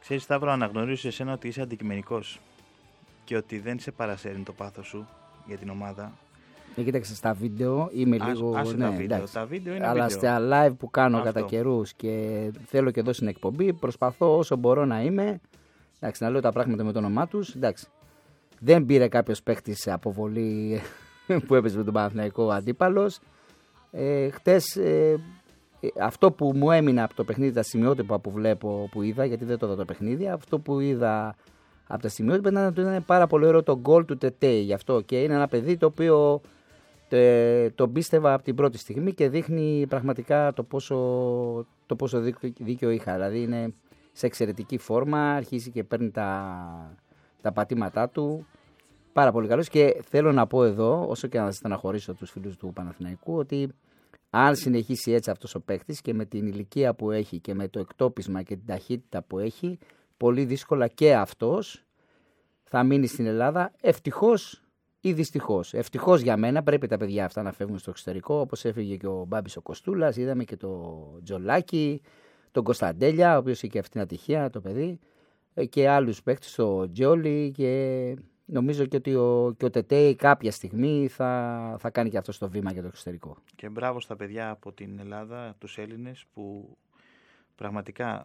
Ξέρεις, Σταύρο, αναγνωρίζεις εσένα ότι είσαι αντικειμενικός και ότι δεν σε παρασέρνει το πάθος σου για την ομάδα. Κοίταξε, στα βίντεο είμαι λίγο. Άσε τα βίντεο. Τα βίντεο είναι αλλά βίντεο. στα live που κάνω Αυτό. κατά καιρούς και θέλω και εδώ στην εκπομπή, προσπαθώ όσο μπορώ να είμαι. Εντάξει, να λέω τα πράγματα με το όνομά τους. Εντάξει. Δεν πήρε κάποιος παίχτης αποβολή που έπαιζε με τον Παναθηναϊκό αντίπαλος. Χτες αυτό που μου έμεινε από το παιχνίδι, τα σημειότυπα που βλέπω, που είδα, γιατί δεν το είδα το παιχνίδι, αυτό που είδα από τα σημειότυπα ήταν ότι ήταν πάρα πολύ ωραίο το γκολ του Τετέι. Γι' αυτό και είναι ένα παιδί το οποίο τον πίστευα από την πρώτη στιγμή και δείχνει πραγματικά το πόσο δίκιο είχα. Δηλαδή είναι σε εξαιρετική φόρμα, αρχίζει και παίρνει τα πατήματά του. Πάρα πολύ καλός και θέλω να πω εδώ, όσο και να στεναχωρήσω τους φίλους του Παναθηναϊκού, ότι αν συνεχίσει έτσι αυτός ο παίκτης και με την ηλικία που έχει και με το εκτόπισμα και την ταχύτητα που έχει, πολύ δύσκολα και αυτός θα μείνει στην Ελλάδα, ευτυχώς ή δυστυχώς. Ευτυχώς για μένα, πρέπει τα παιδιά αυτά να φεύγουν στο εξωτερικό, όπως έφυγε και ο Μπάμπης ο Κοστούλας, είδαμε και το Τζολάκη, τον Κωνσταντέλια, ο οποίος είχε και αυτήν την ατυχία, το παιδί, και άλλους παίκτες, το Τζόλι, και νομίζω και ότι ο Τετέι κάποια στιγμή θα κάνει και αυτό το βήμα για το εξωτερικό. Και μπράβο στα παιδιά από την Ελλάδα, τους Έλληνες, που πραγματικά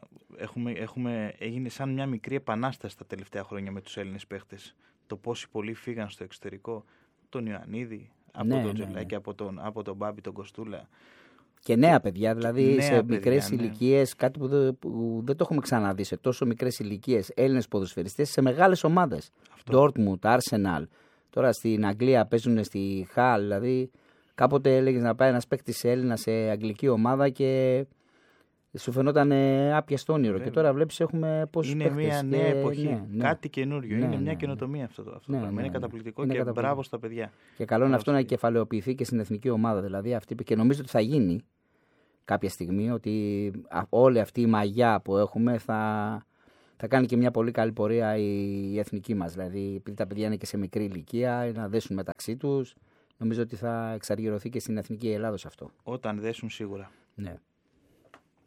έγινε σαν μια μικρή επανάσταση τα τελευταία χρόνια με τους Έλληνες παίχτες. Το πόσοι πολλοί φύγαν στο εξωτερικό, τον Ιωαννίδη, από τον Τζολάκη, από τον Μπάμπη, τον Κοστούλα. Και νέα παιδιά, δηλαδή σε μικρές ναι. ηλικίες, κάτι που δεν το έχουμε ξαναδεί σε τόσο μικρές ηλικίες, Έλληνες ποδοσφαιριστές σε μεγάλες ομάδες. Dortmund, Arsenal. Τώρα στην Αγγλία παίζουν στη Hull, δηλαδή κάποτε έλεγες να πάει ένας παίκτης Έλληνα σε αγγλική ομάδα και σου φαινόταν άπιαστο όνειρο. Και τώρα βλέπεις έχουμε πόσους παίκτες. Είναι μια νέα εποχή. Ναι. Κάτι καινούριο. Είναι μια καινοτομία αυτό το πράγμα. Είναι καταπληκτικό και μπράβο στα παιδιά. Και καλό είναι αυτό να κεφαλαιοποιηθεί και στην εθνική ομάδα. Δηλαδή, και νομίζω ότι θα γίνει κάποια στιγμή, ότι όλη αυτή η μαγιά που έχουμε θα κάνει και μια πολύ καλή πορεία η εθνική μας. Δηλαδή, επειδή τα παιδιά είναι και σε μικρή ηλικία, να δέσουν μεταξύ τους, νομίζω ότι θα εξαργυρωθεί και στην εθνική Ελλάδος αυτό. Όταν δέσουν σίγουρα. Ναι.